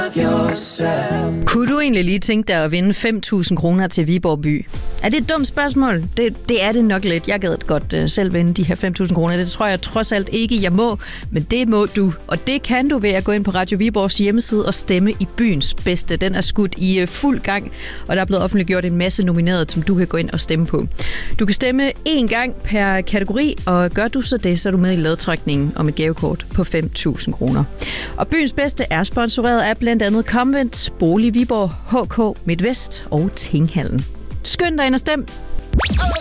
Kunne du egentlig lige tænke dig at vinde 5.000 kroner til Viborg by? Er det et dumt spørgsmål? Det er det nok lidt. Jeg gad godt selv vinde de her 5.000 kroner. Det tror jeg trods alt ikke, jeg må. Men det må du. Og det kan du ved at gå ind på Radio Viborgs hjemmeside og stemme i byens bedste. Den er skudt i fuld gang, og der er blevet offentliggjort en masse nomineret, som du kan gå ind og stemme på. Du kan stemme én gang per kategori, og gør du så det, så er du med i lodtrækningen om et gavekort på 5.000 kroner. Og byens bedste er sponsoreret af blandt andet Convent, Bolig Viborg, HK, MidtVest og Tinghallen. Skynd dig ind og stem!